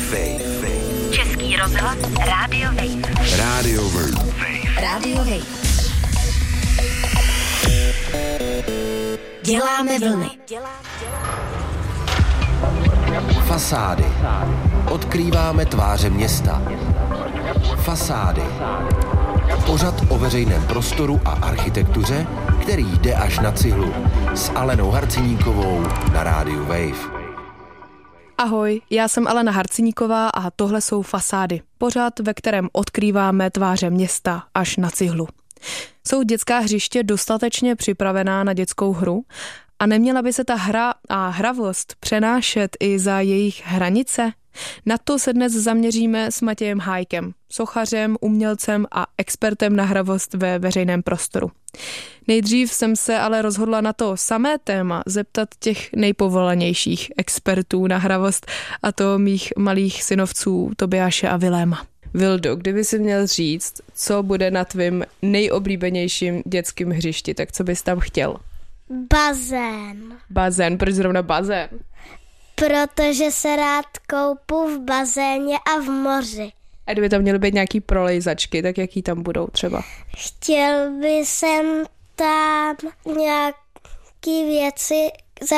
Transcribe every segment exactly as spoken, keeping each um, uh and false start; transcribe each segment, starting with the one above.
Wave. Český rozhlas Rádio Wave. Rádio Wave. Rádio Wave. Děláme vlny. Fasády. Odkrýváme tváře města. Fasády. Pořad o veřejném prostoru a architektuře, který jde až na cihlu. S Alenou Harciníkovou na Rádiu Wave. Ahoj, já jsem Alena Harciníková a tohle jsou Fasády. Pořad, ve kterém odkrýváme tváře města až na cihlu. Jsou dětská hřiště dostatečně připravená na dětskou hru? A neměla by se ta hra a hravost přenášet i za jejich hranice? Na to se dnes zaměříme s Matějem Hájkem, sochařem, umělcem a expertem na hravost ve veřejném prostoru. Nejdřív jsem se ale rozhodla na to samé téma zeptat těch nejpovolanějších expertů na hravost, a to mých malých synovců Tobiáše a Viléma. Vildo, kdyby si měl říct, co bude na tvým nejoblíbenějším dětským hřišti, tak co bys tam chtěl? Bazén. Bazén, proč zrovna bazén? Protože se rád koupu v bazéně a v moři. A kdyby tam měly být nějaký prolejzačky, tak jaký tam budou třeba? Chtěl by jsem tam nějaký věci,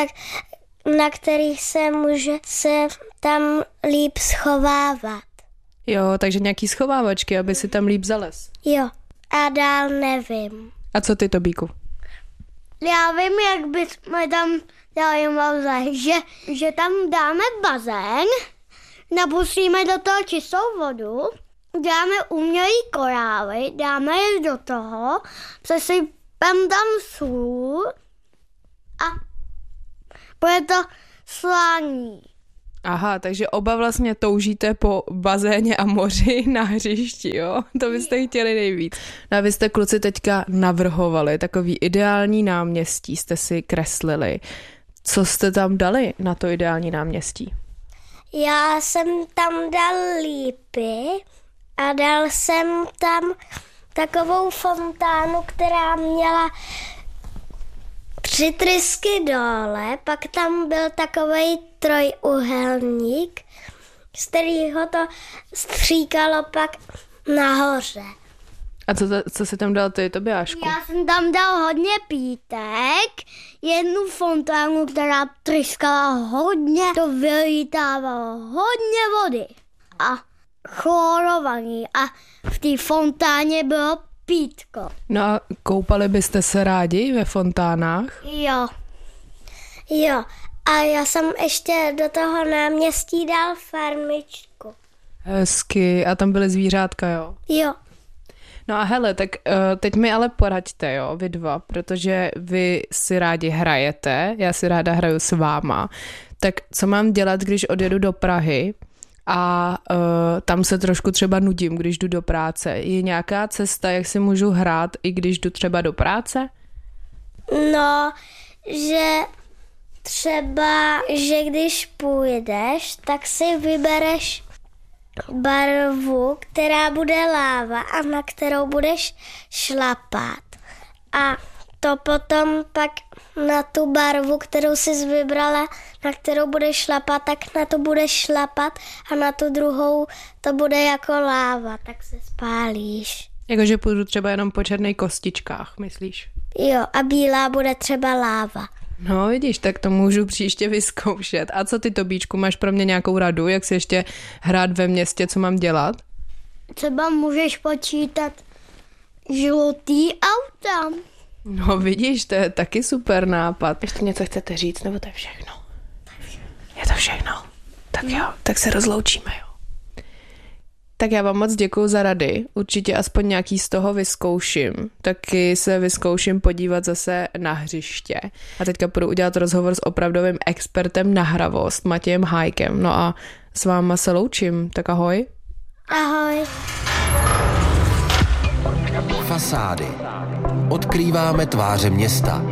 na kterých se může se tam líp schovávat. Jo, takže nějaký schovávačky, aby si tam líp zales. Jo, a dál nevím. A co ty, Tobíku? Já vím, jak bychom tam dali bazén, že, že tam dáme bazén, napustíme do toho čistou vodu, dáme umělý korály, dáme je do toho, přesypem tam sůl a bude to slaný. Aha, takže oba vlastně toužíte po bazéně a moři na hřišti, jo? To byste chtěli nejvíc. No a vy jste, kluci, teďka navrhovali takový ideální náměstí, jste si kreslili. Co jste tam dali na to ideální náměstí? Já jsem tam dal lípy a dal jsem tam takovou fontánu, která měla tři trysky dole, pak tam byl takovej trojúhelník, z kterého to stříkalo pak nahoře. A co, co jsi tam dal ty, Tobiášku? Já jsem tam dal hodně pítek, jednu fontánu, která tryskala hodně, to vylítávalo hodně vody a chlorovaný a v té fontáně bylo pítko. No a koupali byste se rádi ve fontánách? Jo, jo. A já jsem ještě do toho náměstí dal farmičku. Hezky. A tam byly zvířátka, jo? Jo. No a hele, tak uh, teď mi ale poraďte, jo, vy dva, protože vy si rádi hrajete, já si ráda hraju s váma. Tak co mám dělat, když odjedu do Prahy a uh, tam se trošku třeba nudím, když jdu do práce? Je nějaká cesta, jak si můžu hrát, i když jdu třeba do práce? No, že třeba, že když půjdeš, tak si vybereš barvu, která bude láva a na kterou budeš šlapat. A to potom pak na tu barvu, kterou jsi vybrala, na kterou budeš šlapat, tak na to budeš šlapat a na tu druhou to bude jako láva, tak se spálíš. Jakože půjdu třeba jenom po černých kostičkách, myslíš? Jo, a bílá bude třeba láva. No vidíš, tak to můžu příště vyzkoušet. A co ty, Tobíčku, máš pro mě nějakou radu, jak si ještě hrát ve městě, co mám dělat? Třeba můžeš počítat žlutý auta. No vidíš, to je taky super nápad. Ještě něco chcete říct, nebo to je všechno? Je to všechno. Tak jo, tak se rozloučíme, jo. Tak já vám moc děkuju za rady. Určitě aspoň nějaký z toho vyzkouším. Taky se vyzkouším podívat zase na hřiště. A teďka půjdu udělat rozhovor s opravdovým expertem na hravost, Matějem Hájkem. No a s váma se loučím. Tak ahoj. Ahoj. Fasády. Odkrýváme tváře města.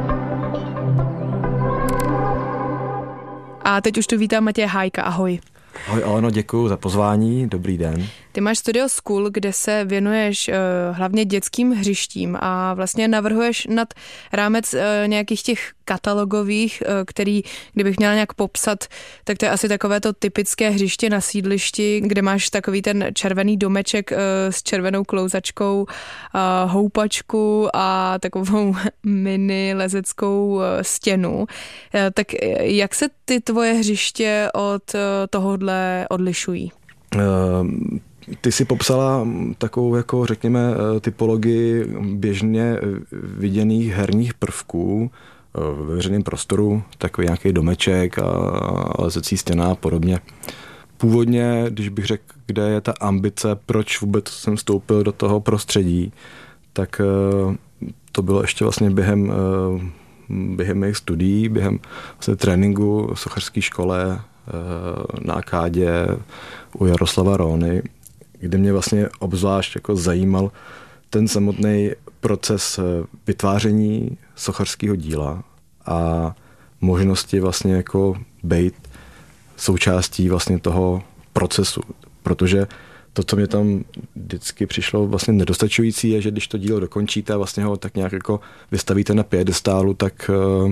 A teď už tu vítám Matěje Hájka. Ahoj. Ahoj Aleno, děkuji za pozvání, dobrý den. Ty máš Studio School, kde se věnuješ uh, hlavně dětským hřištím a vlastně navrhuješ nad rámec uh, nějakých těch katalogových, uh, který, kdybych měla nějak popsat, tak to je asi takové to typické hřiště na sídlišti, kde máš takový ten červený domeček uh, s červenou klouzačkou, uh, houpačku a takovou mini lezeckou uh, stěnu. Uh, tak jak se ty tvoje hřiště od uh, tohohle odlišují? Uh... Ty jsi popsala takovou, jako řekněme, typologii běžně viděných herních prvků ve veřejném prostoru, takový nějaký domeček a lezecí stěna a podobně. Původně, když bych řekl, kde je ta ambice, proč vůbec jsem vstoupil do toho prostředí, tak to bylo ještě vlastně během, během mých studií, během vlastně tréninku v sochařské škole na Akádě u Jaroslava Róny, kde mě vlastně obzvlášť jako zajímal ten samotný proces vytváření sochařského díla a možnosti vlastně jako být součástí vlastně toho procesu. Protože to, co mě tam vždycky přišlo vlastně nedostačující, je, že když to dílo dokončíte a vlastně ho tak nějak jako vystavíte na piedestálu, tak uh,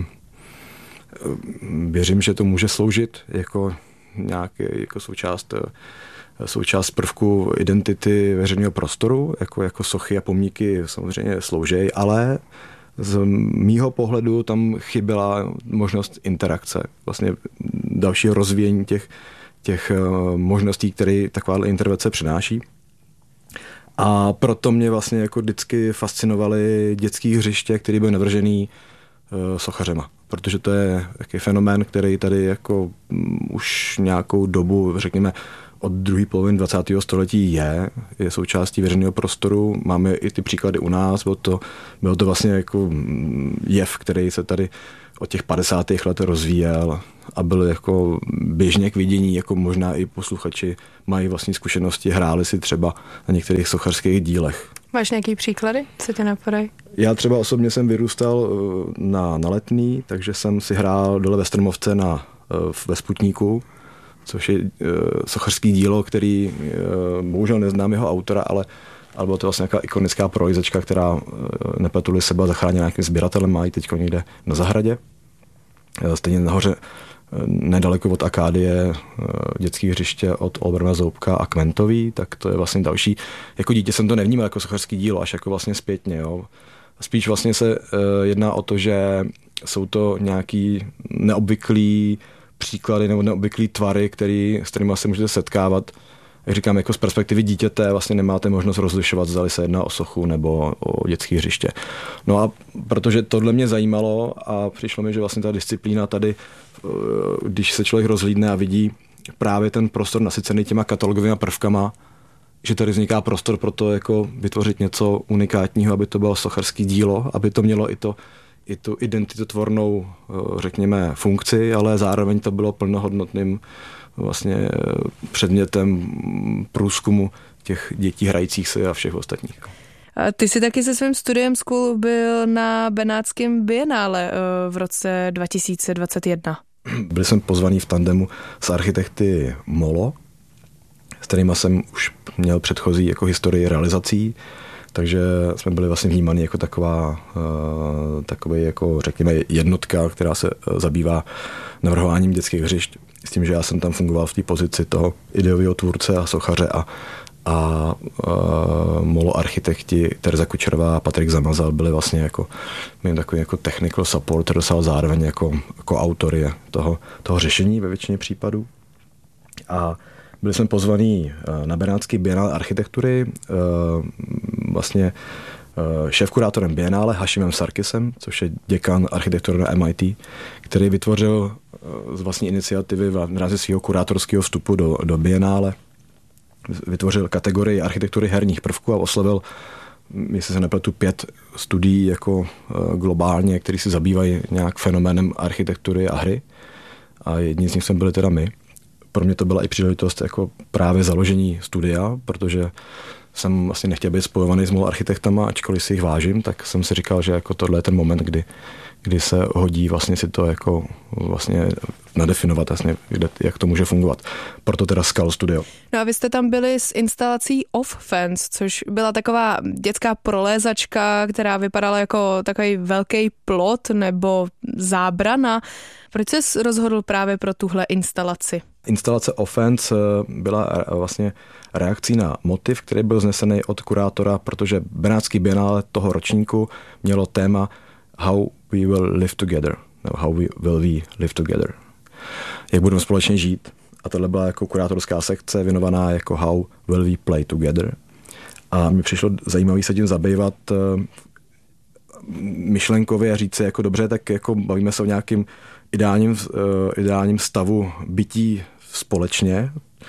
věřím, že to může sloužit jako nějaký jako součást součást prvku identity veřejného prostoru, jako, jako sochy a pomníky samozřejmě slouží, ale z mýho pohledu tam chyběla možnost interakce, vlastně dalšího rozvíjení těch, těch možností, které taková intervence přináší. A proto mě vlastně jako vždycky fascinovaly dětský hřiště, které byly navržený sochařema, protože to je jaký fenomén, který tady jako už nějakou dobu, řekněme, od druhé poloviny dvacátého století je, je součástí veřejného prostoru. Máme i ty příklady u nás, bylo to, bylo to vlastně jako jev, který se tady od těch padesátých let rozvíjel a byl jako běžně k vidění, jako možná i posluchači mají vlastní zkušenosti, hráli si třeba na některých sochařských dílech. Máš nějaký příklady, co tě napadají? Já třeba osobně jsem vyrůstal na, na Letný, takže jsem si hrál dole ve Strmovce na, ve Sputníku, což je uh, sochařský dílo, který uh, bohužel neznám jeho autora, ale, ale byla to vlastně nějaká ikonická prolízečka, která uh, nepletuli seba zachránila nějakým sběratelem, má ji teď někde na zahradě. Uh, stejně nahoře uh, nedaleko od Akádie uh, dětské hřiště od Olbrama Zoubka a Kmentový, tak to je vlastně další. Jako dítě jsem to nevnímal jako sochařský dílo, až jako vlastně zpětně. Jo. Spíš vlastně se uh, jedná o to, že jsou to nějaký neobvyklý příklady nebo neobvyklý tvary, který, s kterými se můžete setkávat. Jak říkám, jako z perspektivy dítěte vlastně nemáte možnost rozlišovat, zda se jedná o sochu nebo o dětské hřiště. No a protože tohle mě zajímalo a přišlo mi, že vlastně ta disciplína tady, když se člověk rozhlídne a vidí právě ten prostor nasycený těma katalogovými prvkama, že tady vzniká prostor pro to jako vytvořit něco unikátního, aby to bylo sochařský dílo, aby to mělo i to i tu identitotvornou, řekněme, funkci, ale zároveň to bylo plnohodnotným vlastně předmětem průzkumu těch dětí hrajících se a všech ostatních. A ty jsi taky se svým studiem School byl na Benátském bienále v roce dva tisíce dvacet jedna. Byl jsem pozvaný v tandemu s architekty Molo, s kterýma jsem už měl předchozí jako historii realizací, takže jsme byli vlastně vnímaní jako taková, takový jako řekněme jednotka, která se zabývá navrhováním dětských hřišť. S tím, že já jsem tam fungoval v té pozici toho ideového tvůrce a sochaře a, a, a molo architekti Tereza Kučerová a Patrik Zamazal byli vlastně jako, takový jako technical supporters, ale zároveň jako, jako autory toho, toho řešení ve většině případů. A byli jsme pozvaní na Benátský bienál architektury, vlastně šéfkurátorem bienále Hašimem Sarkisem, což je děkan architektury na M I T, který vytvořil z vlastní iniciativy v rámci svého kurátorského vstupu do, do bienále, vytvořil kategorii architektury herních prvků a oslovil, jestli se nepletu, pět studií jako globálně, které se zabývají nějak fenoménem architektury a hry. A jedni z nich jsme byli teda my. Pro mě to byla i příležitost jako právě založení studia, protože jsem vlastně nechtěl být spojovaný s molo architektama, ačkoliv si jich vážím, tak jsem si říkal, že jako tohle je ten moment, kdy, kdy se hodí vlastně si to jako vlastně nadefinovat, vlastně, kde, jak to může fungovat. Proto teda Skal Studio. No a vy jste tam byli s instalací Off Fence, což byla taková dětská prolézačka, která vypadala jako takový velký plot nebo zábrana. Proč jsi rozhodl právě pro tuhle instalaci? Instalace Off Fence byla vlastně reakcí na motiv, který byl znesený od kurátora, protože Benátský bienále toho ročníku mělo téma How we will live together. No, how we will we live together. Jak budeme společně žít. A tohle byla jako kurátorská sekce věnovaná jako How will we play together. A mi přišlo zajímavý se tím zabývat myšlenkově a říct si jako dobře, tak jako bavíme se o nějakým ideálním, ideálním stavu bytí společně.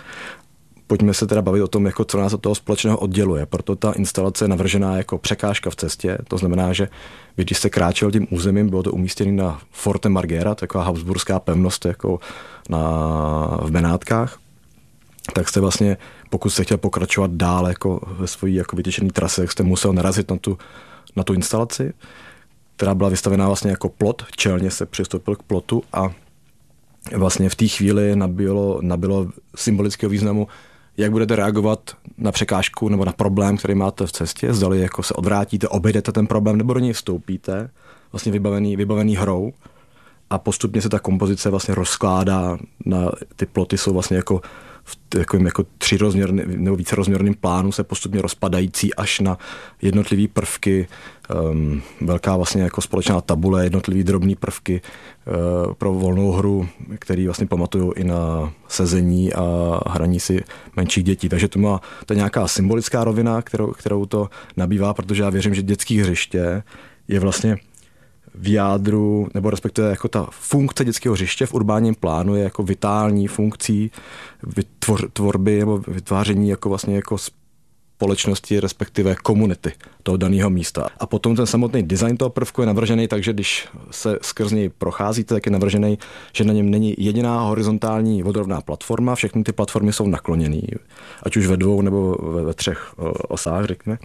Pojďme se teda bavit o tom, jako co nás od toho společného odděluje. Proto ta instalace je navržená jako překážka v cestě. To znamená, že vy, když jste kráčel tím územím, bylo to umístěné na Forte Marghera, taková habsburská pevnost jako na, v Benátkách, tak jste vlastně, pokud jste chtěl pokračovat dál jako ve svojí jako vytyčené trase, tak jste musel narazit na tu, na tu instalaci, která byla vystavená vlastně jako plot, čelně se přistoupil k plotu a vlastně v té chvíli nabilo, nabilo symbolického významu, jak budete reagovat na překážku nebo na problém, který máte v cestě, zdali jako se odvrátíte, obejdete ten problém nebo do něj vstoupíte, vlastně vybavený, vybavený hrou a postupně se ta kompozice vlastně rozkládá na, ty ploty jsou vlastně jako v takovém jako třirozměrný nebo vícerozměrným plánu se postupně rozpadající až na jednotlivé prvky, um, velká vlastně jako společná tabule, jednotlivé drobné prvky uh, pro volnou hru, který vlastně pamatují i na sezení a hraní si menších dětí. Takže to má to je nějaká symbolická rovina, kterou, kterou to nabývá, protože já věřím, že dětské hřiště je vlastně v jádru, nebo respektive jako ta funkce dětského hřiště v urbánním plánu je jako vitální funkcí vytvor, tvorby nebo vytváření jako vlastně jako společnosti, respektive komunity toho daného místa. A potom ten samotný design toho prvku je navržený, takže když se skrz něj procházíte, tak je navržený, že na něm není jediná horizontální vodorovná platforma, všechny ty platformy jsou nakloněné, ať už ve dvou nebo ve, ve třech osách, řekněme.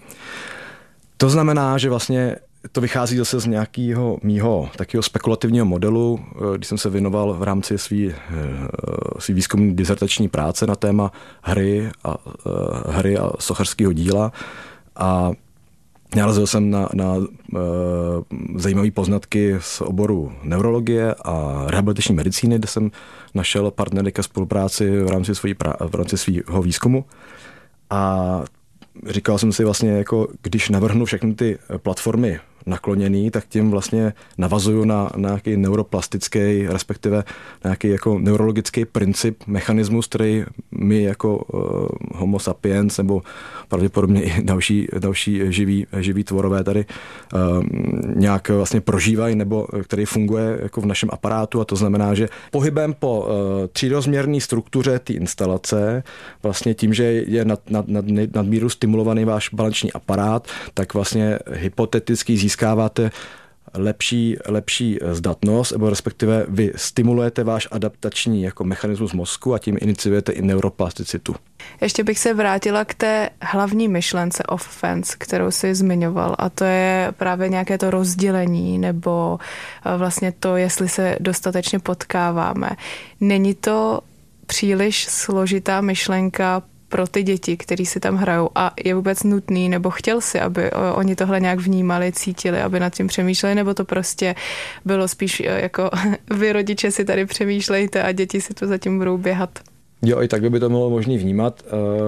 To znamená, že vlastně to vychází zase z nějakého mýho takového spekulativního modelu, když jsem se věnoval v rámci svý, svý výzkumní dizertační práce na téma hry a, hry a sochařského díla a narazil jsem na, na uh, zajímavé poznatky z oboru neurologie a rehabilitační medicíny, kde jsem našel partnery ke spolupráci v rámci, svojí, v rámci svého výzkumu a říkal jsem si vlastně, jako když navrhnu všechny ty platformy nakloněný, tak tím vlastně navazuju na, na nějaký neuroplastický, respektive na nějaký jako neurologický princip, mechanismus, který my jako uh, homo sapiens nebo pravděpodobně i další, další živí, živí tvorové tady uh, nějak vlastně prožívají nebo který funguje jako v našem aparátu a to znamená, že pohybem po uh, třírozměrné struktuře té instalace, vlastně tím, že je nad, nad, nad, nadmíru stimulovaný váš balanční aparát, tak vlastně hypoteticky získáváte lepší, lepší zdatnost, nebo respektive vy stimulujete váš adaptační jako mechanismus mozku a tím iniciujete i neuroplasticitu. Ještě bych se vrátila k té hlavní myšlence Off Fence, kterou jsi zmiňoval, a to je právě nějaké to rozdělení nebo vlastně to, jestli se dostatečně potkáváme. Není to příliš složitá myšlenka pro ty děti, kteří si tam hrajou a je vůbec nutný, nebo chtěl si, aby oni tohle nějak vnímali, cítili, aby nad tím přemýšleli, nebo to prostě bylo spíš jako vy rodiče si tady přemýšlejte a děti si tu zatím budou běhat. Jo, i tak by to bylo možné vnímat,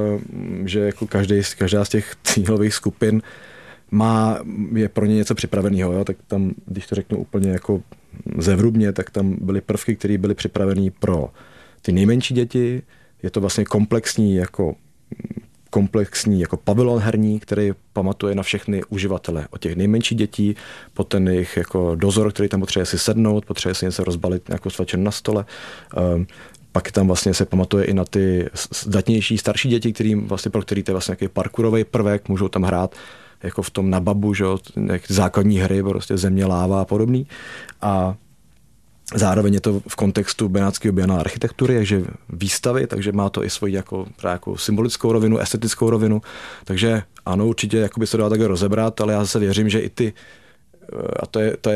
že jako každý, každá z těch cílových skupin má, je pro ně něco připraveného, jo? Tak tam, když to řeknu úplně jako zevrubně, tak tam byly prvky, které byly připravené pro ty nejmenší děti. Je to vlastně komplexní jako, komplexní jako pavilon herní, který pamatuje na všechny uživatele od těch nejmenších dětí, po ten jejich jako dozor, který tam potřebuje si sednout, potřebuje si něco rozbalit, nějakou svačinu na stole. Um, pak tam vlastně se pamatuje i na ty zdatnější, starší děti, kterým vlastně, pro který to je vlastně nějaký parkourový prvek, můžou tam hrát jako v tom nababu, že, základní hry, prostě země, láva a podobný. A zároveň je to v kontextu Benátského bienále architektury, takže výstavy, takže má to i svoji jako, jako symbolickou rovinu, estetickou rovinu. Takže ano, určitě by se dalo takhle rozebrat, ale já zase věřím, že i ty, a to je, to je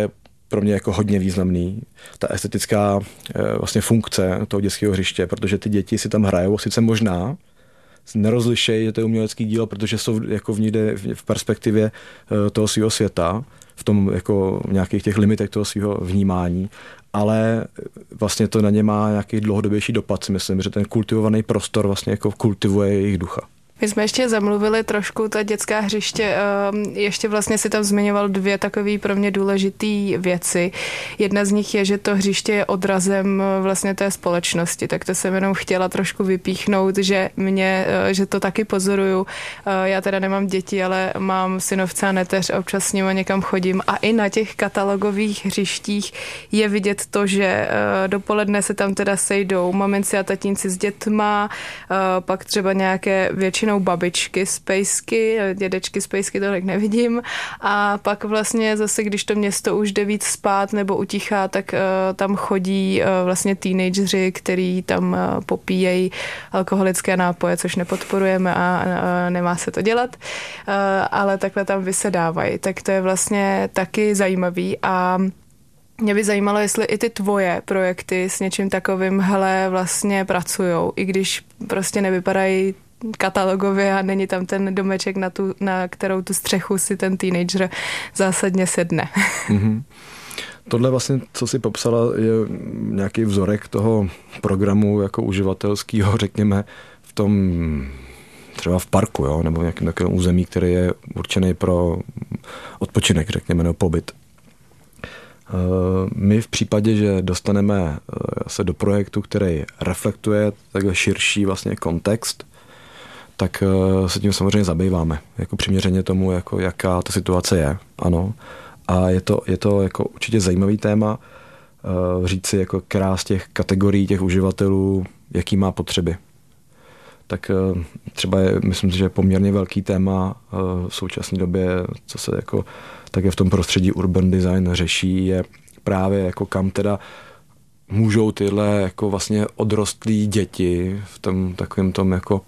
pro mě jako hodně významný, ta estetická vlastně funkce toho dětského hřiště, protože ty děti si tam hrajou, sice možná nerozlišejí, že to je umělecký dílo, protože jsou jako v někde v perspektivě toho svého světa, v tom jako v nějakých těch limitech toho svého vnímání, ale vlastně to na ně má nějaký dlouhodobější dopad, si myslím, že ten kultivovaný prostor vlastně jako kultivuje jejich ducha. My jsme ještě zamluvili trošku ta dětská hřiště, ještě vlastně si tam zmiňoval dvě takové pro mě důležité věci. Jedna z nich je, že to hřiště je odrazem vlastně té společnosti, tak to jsem jenom chtěla trošku vypíchnout, že mě, že to taky pozoruju. Já teda nemám děti, ale mám synovce a neteř a občas s nimi někam chodím a i na těch katalogových hřištích je vidět to, že dopoledne se tam teda sejdou maminci a tatínci s dětma, pak třeba nějaké většinou babičky z pejsky, dědečky z pejsky tolik nevidím a pak vlastně zase, když to město už jde víc spát nebo utichá, tak uh, tam chodí uh, vlastně teenageři, který tam uh, popíjejí alkoholické nápoje, což nepodporujeme a uh, nemá se to dělat, uh, ale takhle tam vysedávají. Tak to je vlastně taky zajímavý a mě by zajímalo, jestli i ty tvoje projekty s něčím takovým hele vlastně pracujou, i když prostě nevypadají katalogově a není tam ten domeček, na, tu, na kterou tu střechu si ten teenager zásadně sedne. Mm-hmm. Tohle vlastně, co jsi popsala, je nějaký vzorek toho programu jako uživatelského, řekněme, v tom třeba v parku, jo, nebo v nějakém takovém území, který je určený pro odpočinek, řekněme, nebo pobyt. My v případě, že dostaneme se do projektu, který reflektuje takhle širší vlastně kontext, tak se tím samozřejmě zabýváme, jako přiměřeně tomu, jako jaká ta situace je, ano. A je to, je to jako určitě zajímavý téma říct si, jako která z těch kategorií těch uživatelů, jaký má potřeby. Tak třeba je, myslím si, že poměrně velký téma v současné době, co se jako také v tom prostředí urban design řeší, je právě jako kam teda můžou tyhle jako vlastně odrostlí děti v tom takovém tom jako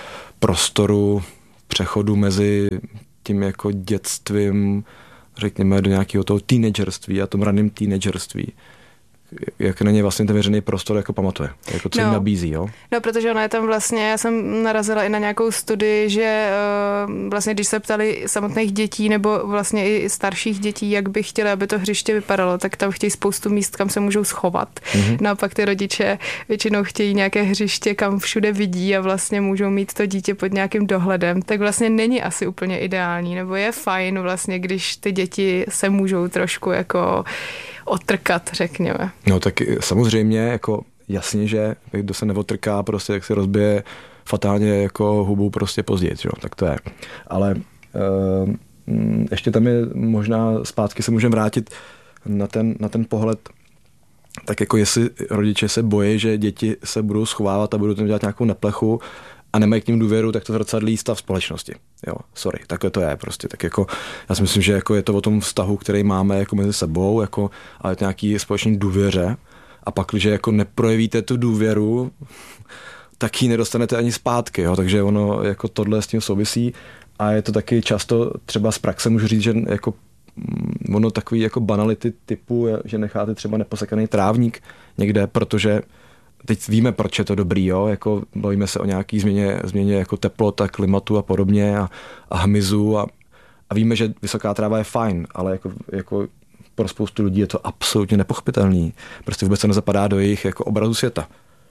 prostoru přechodu mezi tím jako dětstvím, řekněme, do nějakého toho teenagerství a tom raném teenagerství. Jak na ně vlastně ten veřejný prostor jako pamatuje, jako co no. jim nabízí, jo? No, protože ono je tam vlastně, já jsem narazila i na nějakou studii, že uh, vlastně když se ptali samotných dětí nebo vlastně i starších dětí, jak by chtěli, aby to hřiště vypadalo, tak tam chtějí spoustu míst, kam se můžou schovat. Mm-hmm. No a pak ty rodiče většinou chtějí nějaké hřiště, kam všude vidí a vlastně můžou mít to dítě pod nějakým dohledem. Tak vlastně není asi úplně ideální, nebo je fajn vlastně, když ty děti se můžou trošku jako otrkat, řekněme. No tak samozřejmě, jako jasně, že kdo se neotrká, prostě jak se rozbije fatálně jako hubu prostě později, jo, tak to je. Ale uh, ještě tam je možná zpátky se můžeme vrátit na ten, na ten pohled, tak jako jestli rodiče se bojí, že děti se budou schovávat a budou tam dělat nějakou neplechu a nemají k ním důvěru, tak to zrcadlí stav společnosti. Jo, sorry, takhle to je prostě. Tak jako, já si myslím, že jako je to o tom vztahu, který máme jako mezi sebou, jako, ale to nějaký společný důvěře. A pak, když jako neprojevíte tu důvěru, tak ji nedostanete ani zpátky. Jo? Takže ono jako tohle s tím souvisí. A je to taky často, třeba z praxe můžu říct, že jako ono takový jako banality typu, že necháte třeba neposekaný trávník někde, protože teď víme, proč je to dobrý, jo? Jako bavíme se o nějaký změně, změně jako teplota, klimatu a podobně a, a hmyzu a, a víme, že vysoká tráva je fajn, ale jako, jako pro spoustu lidí je to absolutně nepochopitelný. Prostě vůbec se nezapadá do jejich jako obrazu světa.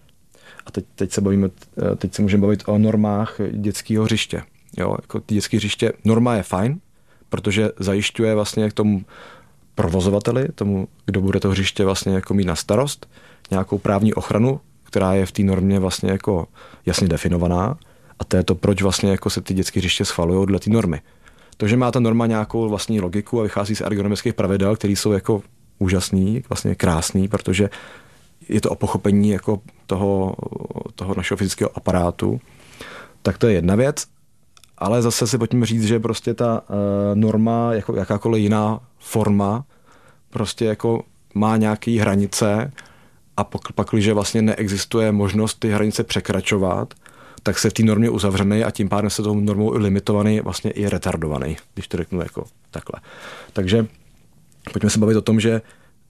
A teď, teď se bavíme, teď se můžeme bavit o normách dětského hřiště. Jo? Jako dětské hřiště, norma je fajn, protože zajišťuje vlastně k tomu provozovateli, tomu, kdo bude to hřiště vlastně jako mít na starost, nějakou právní ochranu, která je v té normě vlastně jako jasně definovaná a to je to, proč vlastně jako se ty dětské hřiště schvalují dle té normy. To, že má ta norma nějakou vlastní logiku a vychází z ergonomických pravidel, které jsou jako úžasný, vlastně krásný, protože je to o pochopení jako toho, toho našeho fyzického aparátu, tak to je jedna věc, ale zase si pojďme říct, že prostě ta uh, norma, jako jakákoliv jiná forma, prostě jako má nějaké hranice a pak, pak, když vlastně neexistuje možnost ty hranice překračovat, tak se v té normě uzavřený a tím pádem se tou normou i limitovaný, vlastně i retardovaný, když to řeknu jako takhle. Takže pojďme se bavit o tom, že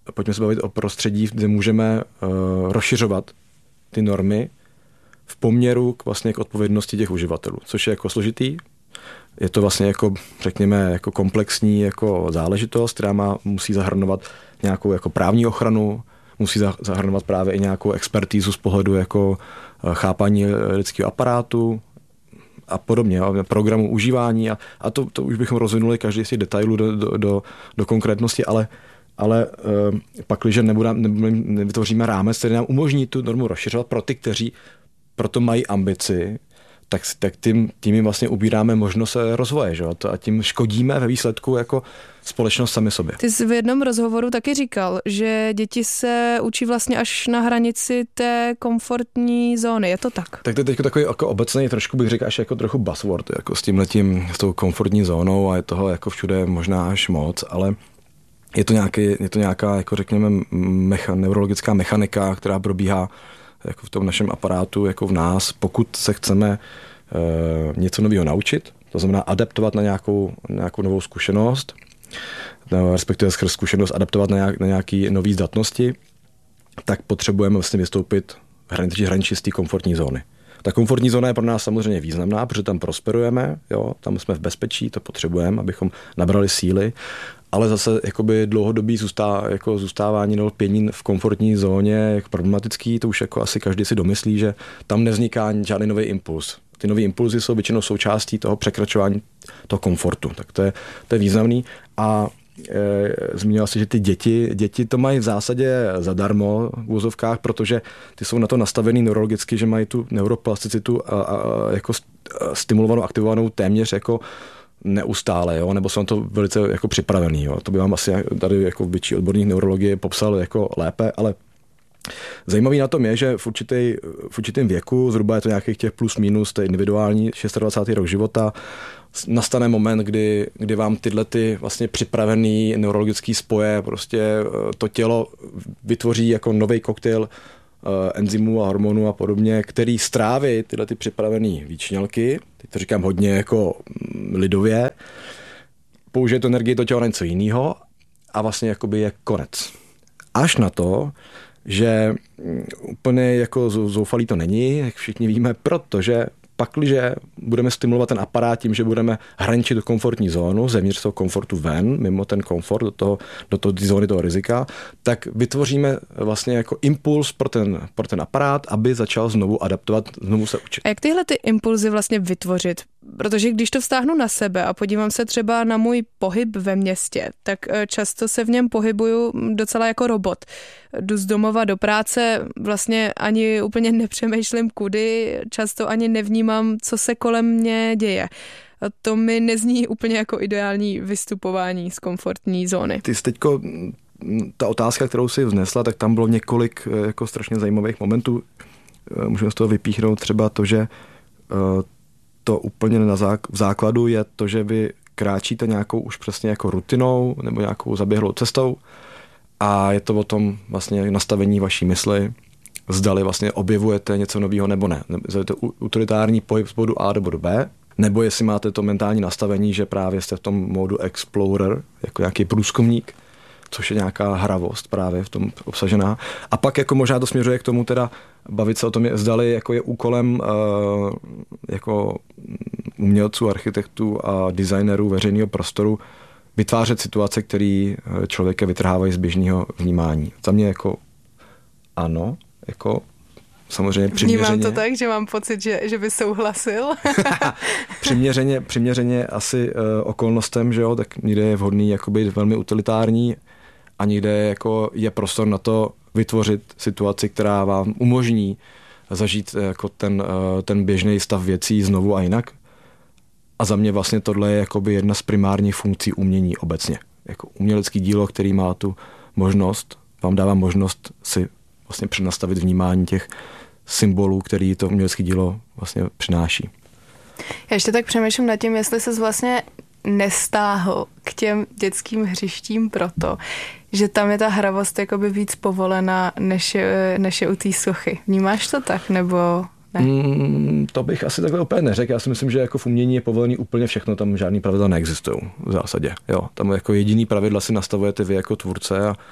pojďme se bavit o prostředí, kde můžeme uh, rozšiřovat ty normy v poměru k, vlastně k odpovědnosti těch uživatelů, což je jako složitý. Je to vlastně jako, řekněme, jako komplexní jako záležitost, která má, musí zahrnovat nějakou jako právní ochranu, musí zahrnovat právě i nějakou expertízu z pohledu jako chápání lidského aparátu a podobně, programu užívání a, a to, to už bychom rozvinuli každý z těch detailů do, do, do, do konkrétnosti, ale, ale e, pakliže nevytvoříme rámec, který nám umožní tu normu rozšiřovat pro ty, kteří proto mají ambici, tak, tak tím, tím jim vlastně ubíráme možnost rozvoje, že? A tím škodíme ve výsledku jako společnost sami sobě. Ty jsi v jednom rozhovoru taky říkal, že děti se učí vlastně až na hranici té komfortní zóny, je to tak? Tak to je teď takový jako obecný, trošku bych řekl až jako trochu buzzword, jako s tímhletím, s tou komfortní zónou a je toho jako všude možná až moc, ale je to, nějaký, je to nějaká, jako řekněme, mecha, neurologická mechanika, která probíhá jako v tom našem aparátu, jako v nás, pokud se chceme e, něco nového naučit, to znamená adaptovat na nějakou, nějakou novou zkušenost, no, respektive skrz zkušenost adaptovat na, nějak, na nějaké nové zdatnosti, tak potřebujeme vlastně vystoupit hraničí, hraničí z té komfortní zóny. Ta komfortní zóna je pro nás samozřejmě významná, protože tam prosperujeme, jo, tam jsme v bezpečí, to potřebujeme, abychom nabrali síly, ale zase jakoby dlouhodobý zůstá, jako zůstávání nebo pění v komfortní zóně je problematický, to už jako asi každý si domyslí, že tam nevzniká žádný nový impuls. Ty nový impulzy jsou většinou součástí toho překračování toho komfortu, tak to je, to je významný a e, zmínila si, že ty děti, děti to mají v zásadě zadarmo v úzovkách, protože ty jsou na to nastavený neurologicky, že mají tu neuroplasticitu a, a, jako stimulovanou, aktivovanou téměř jako neustále, jo? Nebo jsou na to velice jako připravený. Jo? To by vám asi tady jako větší odborník neurologie popsal jako lépe, ale zajímavý na tom je, že v, určitý, v určitém věku, zhruba je to nějakých těch plus minus, to je individuální, dvacátý šestý rok života, nastane moment, kdy, kdy vám tyhle ty vlastně připravený neurologický spoje, prostě to tělo vytvoří jako nový koktejl enzymů a hormonů a podobně, který stráví tyhle ty připravené výčnělky, teď to říkám hodně jako lidově, použije tu energii to tělo na něco jiného a vlastně jakoby je konec. Až na to, že úplně jako zoufalý to není, jak všichni víme, protože pakliže budeme stimulovat ten aparát tím, že budeme hraničit tu komfortní zónu, zevnitř toho komfortu ven, mimo ten komfort, do toho, do toho zóny toho rizika, tak vytvoříme vlastně jako impuls pro ten, pro ten aparát, aby začal znovu adaptovat, znovu se učit. A jak tyhle ty impulzy vlastně vytvořit? Protože když to vztáhnu na sebe a podívám se třeba na můj pohyb ve městě, tak často se v něm pohybuju docela jako robot. Jdu z domova do práce, vlastně ani úplně nepřemýšlím kudy, často ani nevnímám, co se kolem mě děje. A to mi nezní úplně jako ideální vystupování z komfortní zóny. Ty jsi teďko, ta otázka, kterou jsi vznesla, tak tam bylo několik jako strašně zajímavých momentů. Můžeme z toho vypíchnout třeba to, že to úplně na zák- v základu je to, že vy kráčíte nějakou už přesně jako rutinou nebo nějakou zaběhlou cestou a je to o tom vlastně nastavení vaší mysli, zdali vlastně objevujete něco nového nebo ne. Je to utilitární pohyb z bodu A do bodu B, nebo jestli máte to mentální nastavení, že právě jste v tom módu explorer, jako nějaký průzkumník, což je nějaká hravost právě v tom obsažená. A pak jako možná to směřuje k tomu teda bavit se o tom, zdali jako je úkolem uh, jako umělců, architektů a designerů veřejného prostoru vytvářet situace, které člověka vytrhávají z běžného vnímání. Za mě jako ano, jako samozřejmě přiměřeně. Vnímám to tak, že mám pocit, že, že by souhlasil. přiměřeně, přiměřeně asi uh, okolnostem, že jo, tak někde je vhodný jako být velmi utilitární a někde jako je prostor na to vytvořit situaci, která vám umožní zažít jako ten, uh, ten běžný stav věcí znovu a jinak. A za mě vlastně tohle je jakoby jedna z primárních funkcí umění obecně. Jako umělecký dílo, který má tu možnost, vám dává možnost si vlastně přenastavit vnímání těch symbolů, který to umělecké dílo vlastně přináší. Já ještě tak přemýšlím nad tím, jestli ses vlastně nestáhl k těm dětským hřištím proto, že tam je ta hravost jakoby víc povolená, než je, než je u té sochy. Vnímáš to tak, nebo ne? Mm, to bych asi takhle úplně neřekl. Já si myslím, že jako v umění je povolený úplně všechno, tam žádný pravidla neexistují v zásadě. Jo, tam jako jediný pravidla si nastavujete vy jako tvůrce a,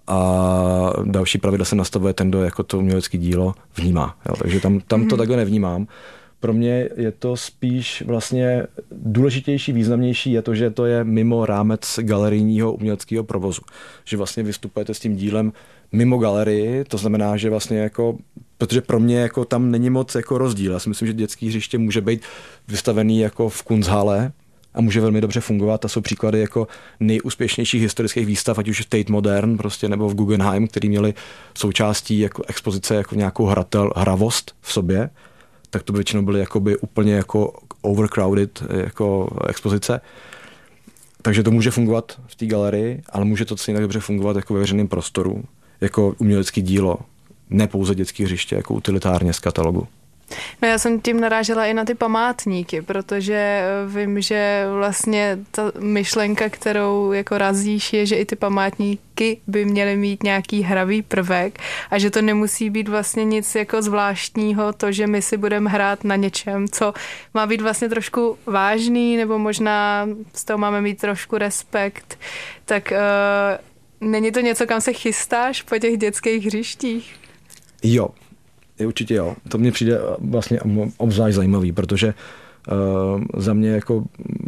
a další pravidla se nastavuje ten, kdo jako to umělecké dílo vnímá. Jo? Takže tam, tam mm-hmm. to takhle nevnímám. Pro mě je to spíš vlastně důležitější, významnější je to, že to je mimo rámec galerijního uměleckého provozu. Že vlastně vystupujete s tím dílem mimo galerii, to znamená, že vlastně jako, protože pro mě jako tam není moc jako rozdíl. Já si myslím, že dětské hřiště může být vystavený jako v Kunsthalle a může velmi dobře fungovat. A jsou příklady jako nejúspěšnějších historických výstav, ať už v Tate Modern prostě, nebo v Guggenheim, který měli součástí jako expozice jako nějakou hratel, hravost v sobě, tak to by většinou byly jakoby úplně jako overcrowded jako expozice. Takže to může fungovat v té galerii, ale může to stejně tak dobře fungovat jako ve veřejném prostoru, jako umělecké dílo, ne pouze dětské hřiště, jako utilitárně z katalogu. No já jsem tím narážela i na ty památníky, protože vím, že vlastně ta myšlenka, kterou jako razíš, je, že i ty památníky by měly mít nějaký hravý prvek a že to nemusí být vlastně nic jako zvláštního, to, že my si budeme hrát na něčem, co má být vlastně trošku vážný, nebo možná z toho máme mít trošku respekt, tak uh, není to něco, kam se chystáš po těch dětských hřištích? Jo. Určitě jo. To mně přijde vlastně obzvlášť zajímavý, protože uh, za mě jako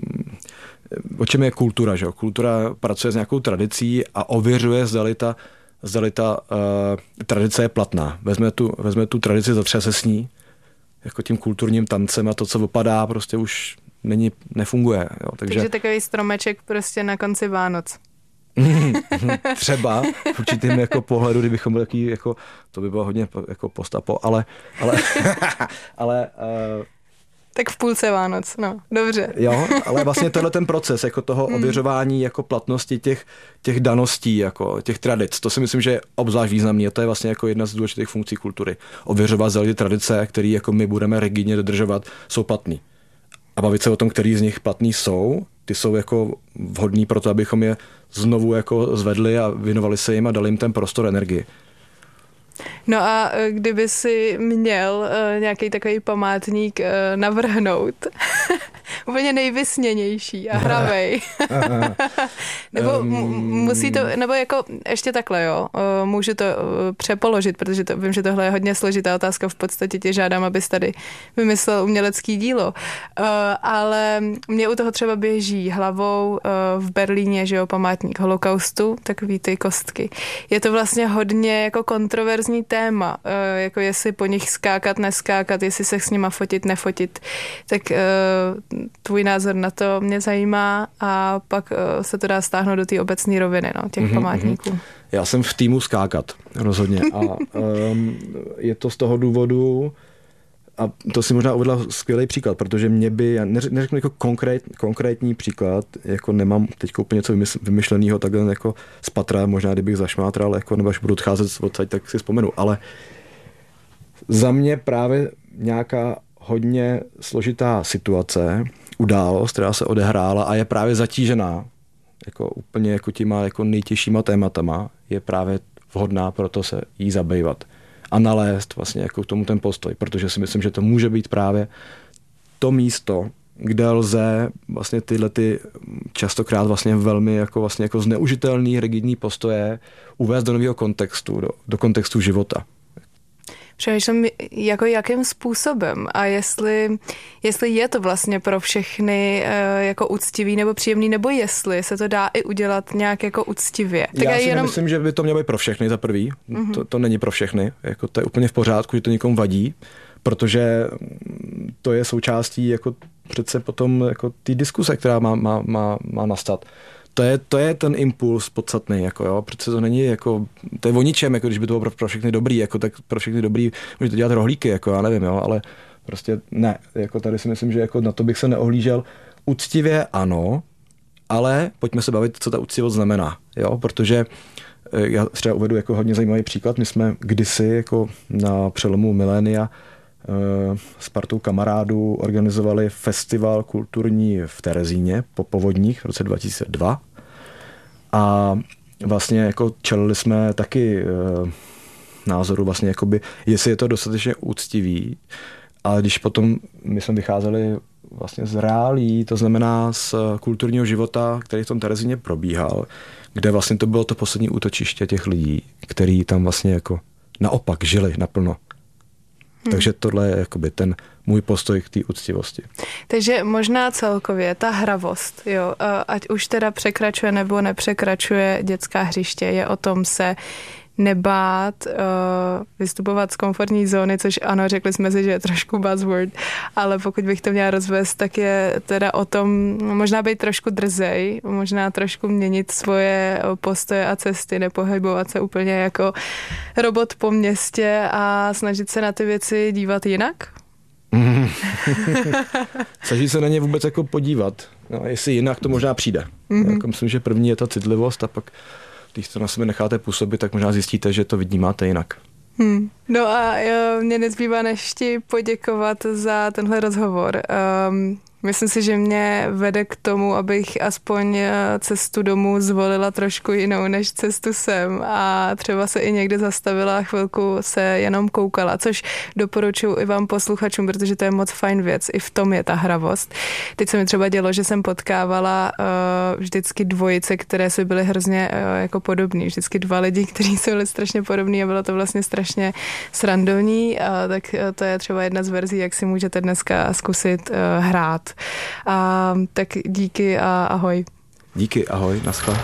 o čem je kultura, že jo? Kultura pracuje s nějakou tradicí a ověřuje, zdali ta, zdali ta uh, tradice je platná. Vezme tu, vezme tu tradici, zatřese s ní, jako tím kulturním tancem a to, co opadá, prostě už není, nefunguje. Jo? Takže, Takže takový stromeček prostě na konci Vánoc. Třeba v určitém jako pohledu, kdybychom byli takový, jako, to by bylo hodně jako postapo, ale ale, ale uh, tak v půlce Vánoc, no, dobře. Jo, ale vlastně tenhle ten proces jako toho ověřování jako platnosti těch, těch daností, jako těch tradic, to si myslím, že je obzvlášť významný a to je vlastně jako jedna z důležitých funkcí kultury. Ověřovat, zda ty tradice, které jako my budeme rigidně dodržovat, jsou platný. A bavit se o tom, který z nich platný jsou, ty jsou jako vhodný pro to, abychom je znovu jako zvedli a věnovali se jim a dali jim ten prostor, energii. No a kdyby si měl uh, nějaký takový památník uh, navrhnout, úplně nejvysněnější a hravej. nebo m- musí to, nebo jako ještě takhle, jo, uh, můžu to uh, přepoložit, protože to, vím, že tohle je hodně složitá otázka, v podstatě tě žádám, abys tady vymyslel umělecký dílo. Uh, ale mě u toho třeba běží hlavou uh, v Berlíně, že jo, památník holokaustu, takový ty kostky. Je to vlastně hodně jako kontroverzní téma, jako jestli po nich skákat, neskákat, jestli se s nima fotit, nefotit, tak tvůj názor na to mě zajímá a pak se to dá stáhnout do té obecné roviny, no, těch mm-hmm, památníků. Já jsem v týmu skákat, rozhodně. A um, je to z toho důvodu, a to si možná uvedla skvělý příklad, protože mě by, já neřeknu jako konkrét, konkrétní příklad, jako nemám teď úplně něco vymyšleného takhle jako z patra, možná kdybych zašmátral, jako, nebo až budu odcházet odsaď, tak si vzpomenu, ale za mě právě nějaká hodně složitá situace, událost, která se odehrála a je právě zatížená jako úplně jako těma jako nejtěžšíma tématama, je právě vhodná pro to se jí zabývat a nalézt vlastně jako k tomu ten postoj, protože si myslím, že to může být právě to místo, kde lze vlastně tyhle ty častokrát vlastně velmi jako vlastně jako zneužitelný rigidní postoje uvést do nového kontextu, do, do kontextu života. Přemýšlím, jako jakým způsobem a jestli, jestli je to vlastně pro všechny jako úctivý nebo příjemný, nebo jestli se to dá i udělat nějak jako úctivě. Tak já si jenom... myslím, že by to mělo být pro všechny za prvý. Mm-hmm. To, to není pro všechny. Jako to je úplně v pořádku, že to někomu vadí, protože to je součástí jako přece potom jako té diskuse, která má, má, má, má nastat. To je, to je ten impuls podstatný, jako jo, protože to není jako, to je o ničem, jako když by to bylo pro, pro všechny dobrý, jako tak pro všechny dobrý, můžete dělat rohlíky, jako já nevím, jo, ale prostě ne, jako tady si myslím, že jako na to bych se neohlížel. Úctivě ano, ale pojďme se bavit, co ta úctivost znamená, jo, protože já třeba uvedu jako hodně zajímavý příklad, my jsme kdysi jako na přelomu milénia s partou kamarádů organizovali festival kulturní v Terezíně po povodních v roce dva tisíce dva a vlastně jako čelili jsme taky názoru vlastně jakoby, jestli je to dostatečně úctivý, ale když potom my jsme vycházeli vlastně z reálí, to znamená z kulturního života, který v tom Terezíně probíhal, kde vlastně to bylo to poslední útočiště těch lidí, kteří tam vlastně jako naopak žili naplno. Hmm. Takže tohle je jakoby ten můj postoj k té úctivosti. Takže možná celkově ta hravost, jo, ať už teda překračuje nebo nepřekračuje dětská hřiště, je o tom se nebát uh, vystupovat z komfortní zóny, což ano, řekli jsme si, že je trošku buzzword, ale pokud bych to měla rozvést, tak je teda o tom možná být trošku drzej, možná trošku měnit svoje postoje a cesty, nepohybovat se úplně jako robot po městě a snažit se na ty věci dívat jinak. Mm. Snaží se na ně vůbec jako podívat. No, jestli jinak, to možná přijde. Mm-hmm. Jako myslím, že první je ta citlivost a pak když to na sebe necháte působit, tak možná zjistíte, že to vnímáte jinak. Hmm. No a jo, mě nezbývá než ti poděkovat za tenhle rozhovor. Um, myslím si, že mě vede k tomu, abych aspoň cestu domů zvolila trošku jinou než cestu sem a třeba se i někde zastavila a chvilku se jenom koukala, což doporučuji i vám posluchačům, protože to je moc fajn věc. I v tom je ta hravost. Teď se mi třeba dělo, že jsem potkávala uh, vždycky dvojice, které se byly hrozně uh, jako podobný. Vždycky dva lidi, kteří se byli strašně podobný a bylo to vlastně strašně srandovní. Uh, tak uh, to je třeba jedna z verzí, jak si můžete dneska zkusit uh, hrát. A tak díky a ahoj. Díky, ahoj, naschle.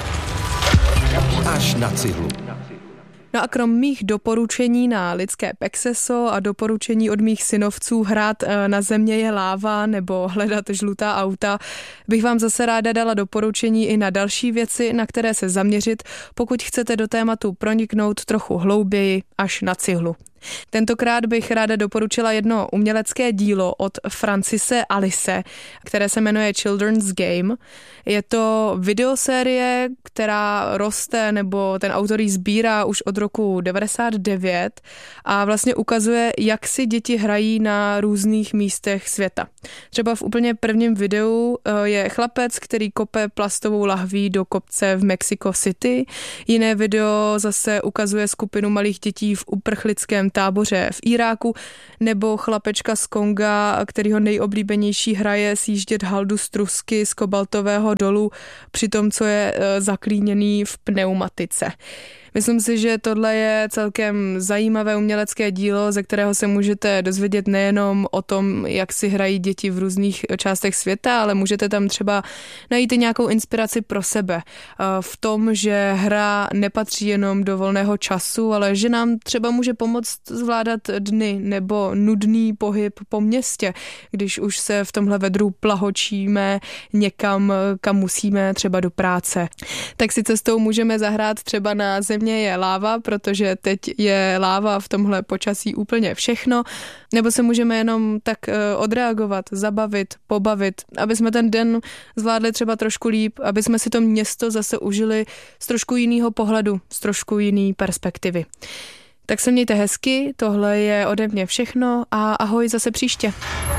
Až na cihlu. No a krom mých doporučení na lidské pexeso a doporučení od mých synovců hrát Na země je láva nebo hledat žlutá auta, bych vám zase ráda dala doporučení i na další věci, na které se zaměřit, pokud chcete do tématu proniknout trochu hlouběji až na cihlu. Tentokrát bych ráda doporučila jedno umělecké dílo od Francise Alice, které se jmenuje Children's Game. Je to videosérie, která roste, nebo ten autor ji sbírá už od roku devadesát devět a vlastně ukazuje, jak si děti hrají na různých místech světa. Třeba v úplně prvním videu je chlapec, který kope plastovou lahví do kopce v Mexico City. Jiné video zase ukazuje skupinu malých dětí v uprchlickém táboře v Iráku, nebo chlapečka z Konga, kterýho nejoblíbenější hra je sjíždět haldu z trusky z kobaltového dolu, při tom, co je zaklíněný v pneumatice. Myslím si, že tohle je celkem zajímavé umělecké dílo, ze kterého se můžete dozvědět nejenom o tom, jak si hrají děti v různých částech světa, ale můžete tam třeba najít i nějakou inspiraci pro sebe v tom, že hra nepatří jenom do volného času, ale že nám třeba může pomoct zvládat dny nebo nudný pohyb po městě, když už se v tomhle vedru plahočíme někam, kam musíme, třeba do práce. Tak si cestou můžeme zahrát třeba Na země je láva, protože teď je láva v tomhle počasí úplně všechno, nebo se můžeme jenom tak odreagovat, zabavit, pobavit, aby jsme ten den zvládli třeba trošku líp, aby jsme si to město zase užili z trošku jiného pohledu, z trošku jiný perspektivy. Tak se mějte hezky, tohle je ode mě všechno a ahoj zase příště.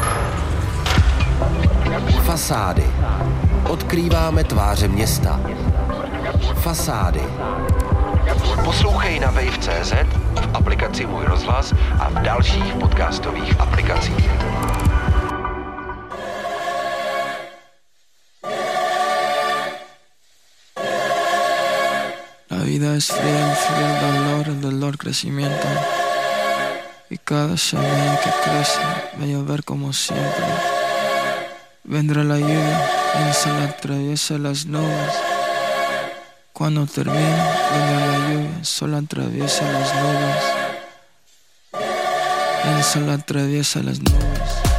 Fasády. Odkrýváme tváře města. Fasády. Poslouchej na wave tečka cé zet, v aplikaci Můj rozhlas a v dalších podcastových aplikacích. La vida es fría, el frío, el dolor, el dolor, crecimiento. Y cada semilla que crece va a llover como siempre. Vendrá la lluvia, y se la atraviesa las nubes. Cuando termine, vendrá la lluvia, solo atraviesa las nubes. El sol atraviesa las nubes.